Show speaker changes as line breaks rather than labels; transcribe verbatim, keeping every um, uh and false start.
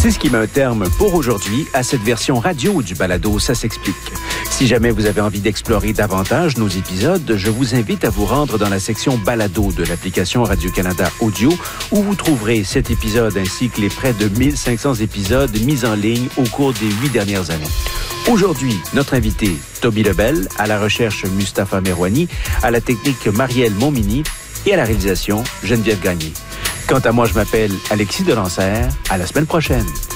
C'est ce qui met un terme pour aujourd'hui à cette version radio du balado Ça s'explique. Si jamais vous avez envie d'explorer davantage nos épisodes, je vous invite à vous rendre dans la section balado de l'application Radio-Canada Audio où vous trouverez cet épisode ainsi que les près de mille cinq cents épisodes mis en ligne au cours des huit dernières années. Aujourd'hui, notre invité, Toby Lebel, à la recherche Mustapha Merouani, à la technique Marielle Montminy et à la réalisation Geneviève Gagné. Quant à moi, je m'appelle Alexis Delancer. À la semaine prochaine.